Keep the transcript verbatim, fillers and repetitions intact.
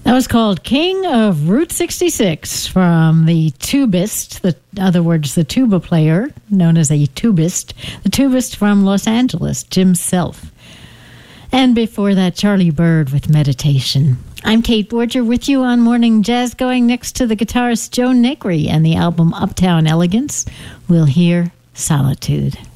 That was called King of Route sixty-six from the tubist, the other words, the tuba player, known as a tubist, the tubist from Los Angeles, Jim Self. And before that, Charlie Bird with Meditation. I'm Kate Borger with you on Morning Jazz. Going next to the guitarist Joe Negri and the album Uptown Elegance, we'll hear Solitude.